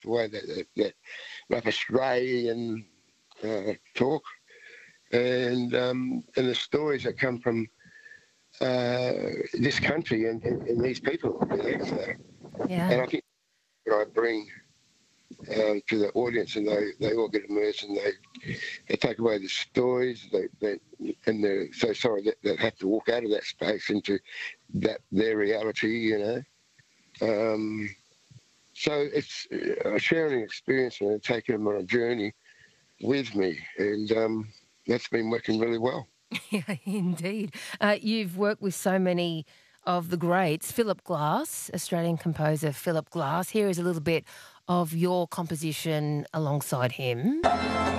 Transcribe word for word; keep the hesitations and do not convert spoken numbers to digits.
the way that that, that rough Australian uh, talk, and um, and the stories that come from uh, this country and, and, and these people. You know? So, Yeah. and I think what I bring uh, to the audience, and they, they all get immersed, and they they take away the stories, they, they and they're so sorry that they have to walk out of that space into that their reality, you know. Um, so it's uh, sharing an experience and taking them on a journey with me, and um, that's been working really well. Yeah, indeed. Uh, you've worked with so many of the greats. Philip Glass, Australian composer Philip Glass. Here is a little bit of your composition alongside him.